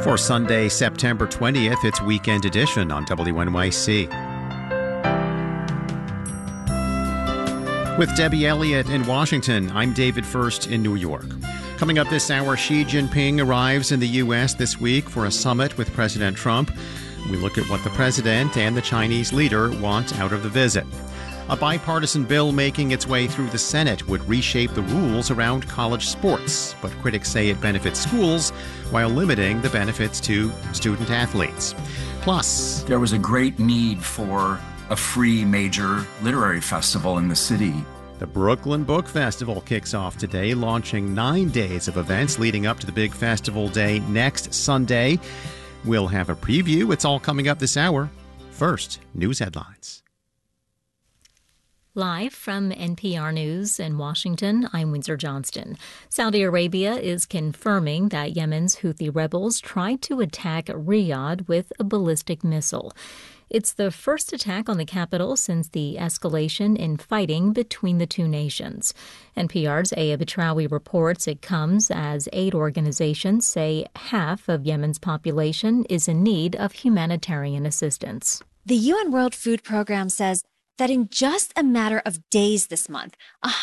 For Sunday, September 20th, it's Weekend Edition on WNYC. With Debbie Elliott in Washington, I'm David First in New York. Coming up this hour, Xi Jinping arrives in the U.S. this week for a summit with President Trump. We look at what the president and the Chinese leader want out of the visit. A bipartisan bill making its way through the Senate would reshape the rules around college sports, but critics say it benefits schools while limiting the benefits to student athletes. Plus, there was a great need for a free major literary festival in the city. The Brooklyn Book Festival kicks off today, launching 9 days of events leading up to the big festival day next Sunday. We'll have a preview. It's all coming up this hour. First, news headlines. Live from NPR News in Washington, I'm Windsor Johnston. Saudi Arabia is confirming that Yemen's Houthi rebels tried to attack Riyadh with a ballistic missile. It's the first attack on the capital since the escalation in fighting between the two nations. NPR's Aya Batrawi reports it comes as aid organizations say half of Yemen's population is in need of humanitarian assistance. The UN World Food Program says that in just a matter of days this month,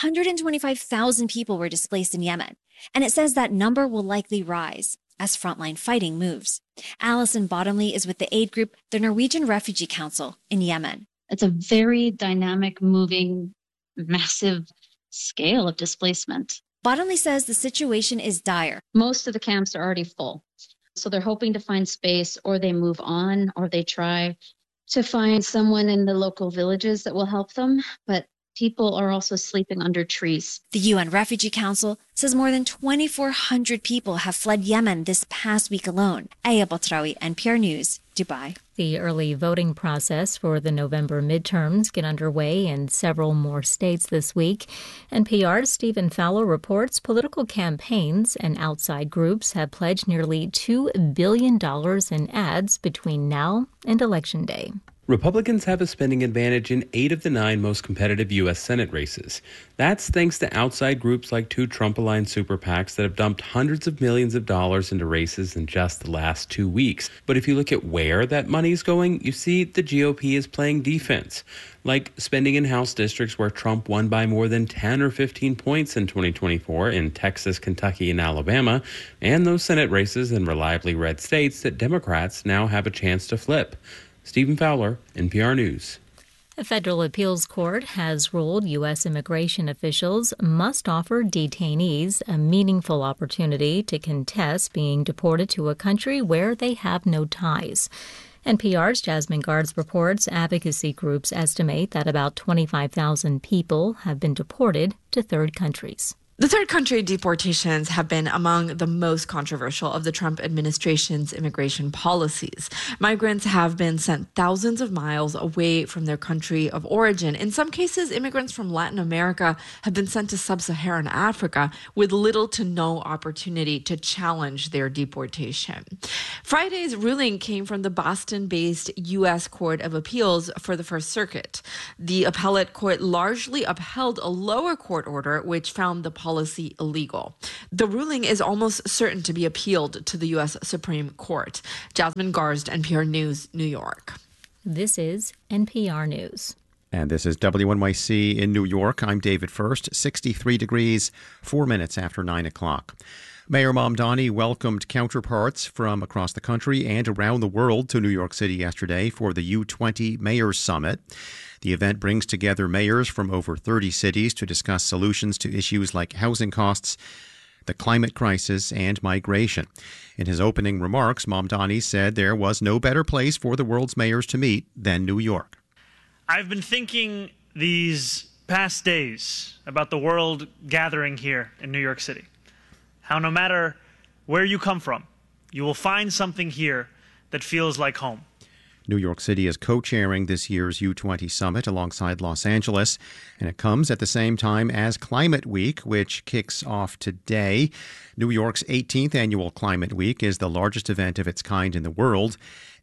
125,000 people were displaced in Yemen. And it says that number will likely rise as frontline fighting moves. Alison Bottomley is with the aid group, the Norwegian Refugee Council in Yemen. It's a very dynamic, moving, massive scale of displacement. Bottomley says the situation is dire. Most of the camps are already full. So they're hoping to find space, or they move on, or they try to find someone in the local villages that will help them, but people are also sleeping under trees. The UN Refugee Council says more than 2,400 people have fled Yemen this past week alone. Aya Batrawi, NPR News, Dubai. The early voting process for the November midterms get underway in several more states this week. NPR's Stephen Fowler reports political campaigns and outside groups have pledged nearly $2 billion in ads between now and Election Day. Republicans have a spending advantage in 8 of the 9 most competitive U.S. Senate races. That's thanks to outside groups like 2 Trump-aligned super PACs that have dumped hundreds of millions of dollars into races in just the last 2 weeks. But if you look at where that money's going, you see the GOP is playing defense, like spending in House districts where Trump won by more than 10 or 15 points in 2024 in Texas, Kentucky, and Alabama, and those Senate races in reliably red states that Democrats now have a chance to flip. Stephen Fowler, NPR News. A federal appeals court has ruled U.S. immigration officials must offer detainees a meaningful opportunity to contest being deported to a country where they have no ties. NPR's Jasmine Guards reports advocacy groups estimate that about 25,000 people have been deported to third countries. The third country deportations have been among the most controversial of the Trump administration's immigration policies. Migrants have been sent thousands of miles away from their country of origin. In some cases, immigrants from Latin America have been sent to sub-Saharan Africa with little to no opportunity to challenge their deportation. Friday's ruling came from the Boston-based U.S. Court of Appeals for the First Circuit. The appellate court largely upheld a lower court order which found the policy illegal. The ruling is almost certain to be appealed to the U.S. Supreme Court. Jasmine Garsd, NPR News, New York. This is NPR News. And this is WNYC in New York. I'm David First, 63 degrees, 4 minutes after 9 o'clock. Mayor Mamdani welcomed counterparts from across the country and around the world to New York City yesterday for the U20 Mayors Summit. The event brings together mayors from over 30 cities to discuss solutions to issues like housing costs, the climate crisis, and migration. In his opening remarks, Mamdani said there was no better place for the world's mayors to meet than New York. I've been thinking these past days about the world gathering here in New York City. How no matter where you come from, you will find something here that feels like home. New York City is co-chairing this year's U20 summit alongside Los Angeles, and it comes at the same time as Climate Week, which kicks off today. New York's 18th annual Climate Week is the largest event of its kind in the world.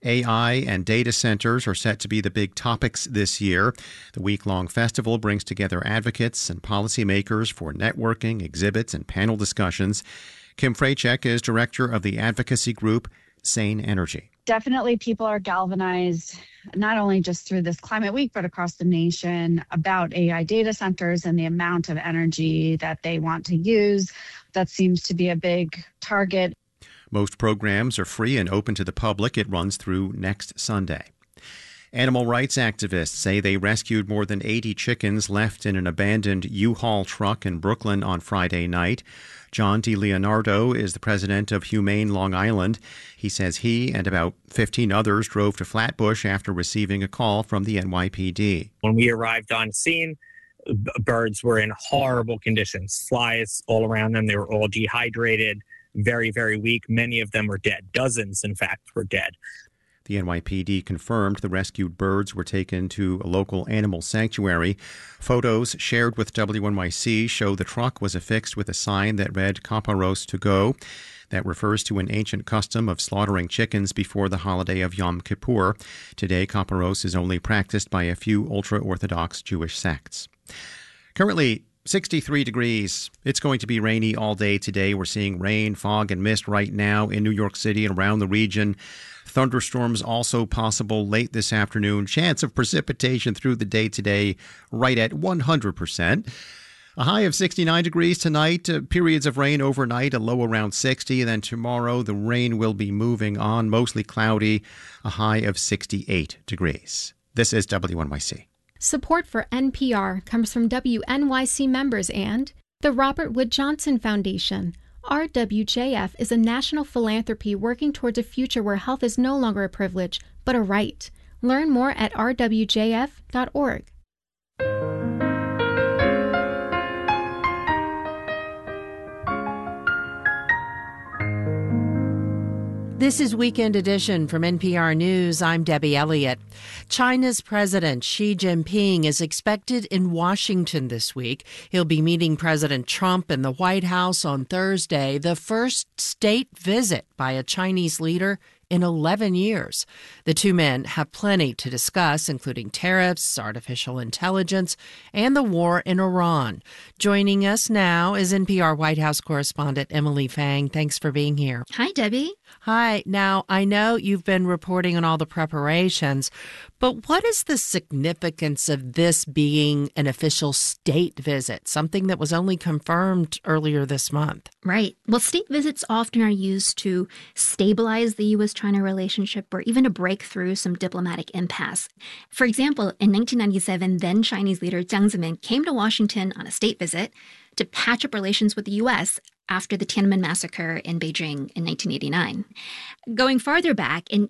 AI and data centers are set to be the big topics this year. The week-long festival brings together advocates and policymakers for networking, exhibits, and panel discussions. Kim Frachek is director of the advocacy group Sane Energy. Definitely people are galvanized, not only just through this climate week, but across the nation about AI data centers and the amount of energy that they want to use. That seems to be a big target. Most programs are free and open to the public. It runs through next Sunday. Animal rights activists say they rescued more than 80 chickens left in an abandoned U-Haul truck in Brooklyn on Friday night. John DiLeonardo is the president of Humane Long Island. He says he and about 15 others drove to Flatbush after receiving a call from the NYPD. When we arrived on scene, birds were in horrible conditions. Flies all around them. They were all dehydrated, very, very weak. Many of them were dead. Dozens, in fact, were dead. The NYPD confirmed the rescued birds were taken to a local animal sanctuary. Photos shared with WNYC show the truck was affixed with a sign that read Kapparos to go. That refers to an ancient custom of slaughtering chickens before the holiday of Yom Kippur. Today, Kapparos is only practiced by a few ultra-Orthodox Jewish sects. Currently, 63 degrees. It's going to be rainy all day today. We're seeing rain, fog, and mist right now in New York City and around the region. Thunderstorms also possible late this afternoon. Chance of precipitation through the day today right at 100%. A high of 69 degrees tonight, periods of rain overnight, a low around 60. And then tomorrow, the rain will be moving on, mostly cloudy, a high of 68 degrees. This is WNYC. Support for NPR comes from WNYC members and the Robert Wood Johnson Foundation. RWJF is a national philanthropy working towards a future where health is no longer a privilege, but a right. Learn more at rwjf.org. This is Weekend Edition from NPR News. I'm Debbie Elliott. China's President Xi Jinping is expected in Washington this week. He'll be meeting President Trump in the White House on Thursday, the first state visit by a Chinese leader in 11 years. The two men have plenty to discuss, including tariffs, artificial intelligence, and the war in Iran. Joining us now is NPR White House correspondent Emily Fang. Thanks for being here. Hi, Debbie. Hi. Now, I know you've been reporting on all the preparations, but what is the significance of this being an official state visit, something that was only confirmed earlier this month? Right. Well, state visits often are used to stabilize the U.S.-China relationship or even to break through some diplomatic impasse. For example, in 1997, then Chinese leader Jiang Zemin came to Washington on a state visit to patch up relations with the U.S. after the Tiananmen massacre in Beijing in 1989. Going farther back, in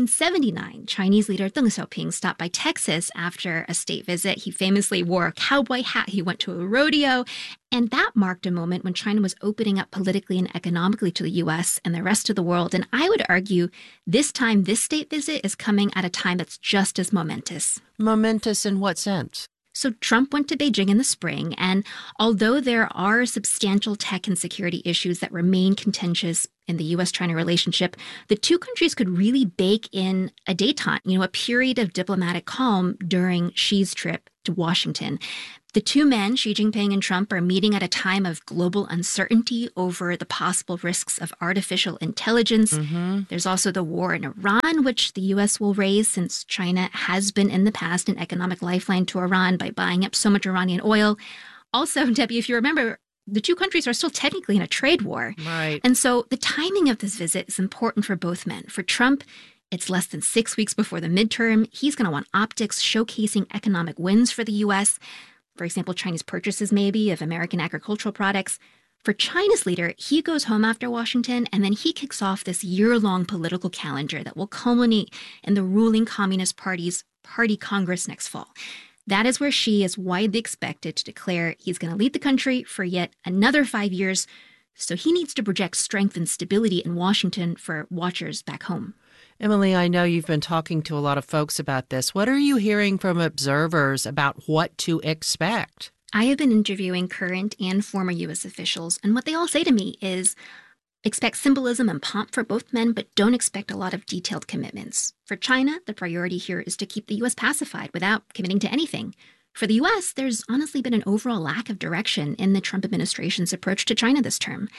1979, Chinese leader Deng Xiaoping stopped by Texas after a state visit. He famously wore a cowboy hat. He went to a rodeo. And that marked a moment when China was opening up politically and economically to the U.S. and the rest of the world. And I would argue this time, this state visit is coming at a time that's just as momentous. Momentous in what sense? So Trump went to Beijing in the spring, and although there are substantial tech and security issues that remain contentious in the U.S.-China relationship, the two countries could really bake in a détente, a period of diplomatic calm during Xi's trip to Washington. The two men, Xi Jinping and Trump, are meeting at a time of global uncertainty over the possible risks of artificial intelligence. There's also the war in Iran, which the U.S. will raise since China has been in the past an economic lifeline to Iran by buying up so much Iranian oil. Also, Debbie, if you remember, the two countries are still technically in a trade war. Right. And so the timing of this visit is important for both men. For Trump, it's less than 6 weeks before the midterm. He's going to want optics showcasing economic wins for the U.S., for example, Chinese purchases maybe of American agricultural products. For China's leader, he goes home after Washington, and then he kicks off this year-long political calendar that will culminate in the ruling Communist Party's Party Congress next fall. That is where Xi is widely expected to declare he's going to lead the country for yet another 5 years. So he needs to project strength and stability in Washington for watchers back home. Emily, I know you've been talking to a lot of folks about this. What are you hearing from observers about what to expect? I have been interviewing current and former U.S. officials, and what they all say to me is expect symbolism and pomp for both men, but don't expect a lot of detailed commitments. For China, the priority here is to keep the U.S. pacified without committing to anything. For the U.S., there's honestly been an overall lack of direction in the Trump administration's approach to China this term.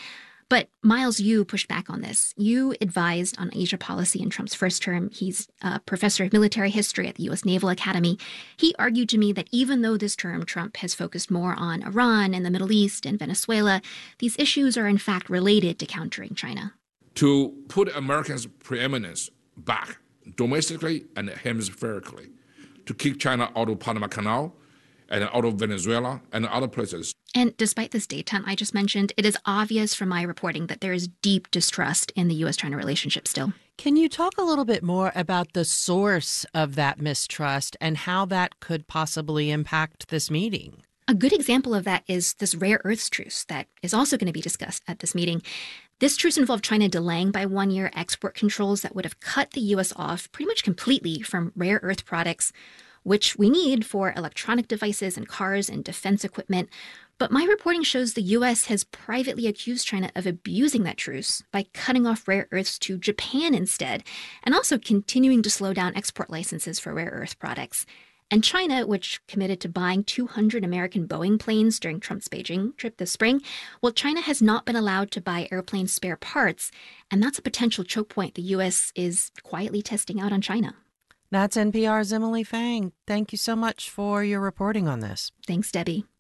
But Miles Yu pushed back on this. Yu advised on Asia policy in Trump's first term. He's a professor of military history at the U.S. Naval Academy. He argued to me that even though this term Trump has focused more on Iran and the Middle East and Venezuela, these issues are in fact related to countering China. To put Americans' preeminence back domestically and hemispherically, to kick China out of Panama Canal and out of Venezuela and other places. And despite this détente I just mentioned, it is obvious from my reporting that there is deep distrust in the U.S.-China relationship still. Can you talk a little bit more about the source of that mistrust and how that could possibly impact this meeting? A good example of that is this rare earths truce that is also going to be discussed at this meeting. This truce involved China delaying by 1 year export controls that would have cut the U.S. off pretty much completely from rare earth products, which we need for electronic devices and cars and defense equipment. But my reporting shows the U.S. has privately accused China of abusing that truce by cutting off rare earths to Japan instead, and also continuing to slow down export licenses for rare earth products. And China, which committed to buying 200 American Boeing planes during Trump's Beijing trip this spring, well, China has not been allowed to buy airplane spare parts, and that's a potential choke point the U.S. is quietly testing out on China. That's NPR's Emily Fang. Thank you so much for your reporting on this. Thanks, Debbie.